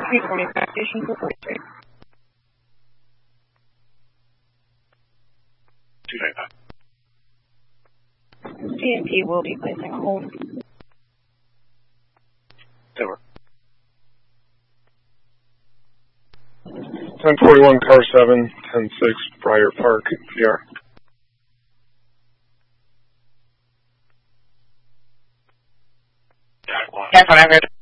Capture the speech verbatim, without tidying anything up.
three twenty-five station for forty-three. two ninety-five. C M P will be placing a hold. Over. ten forty-one, car seven, ten six, Briar Park, V R. That's what I'm going to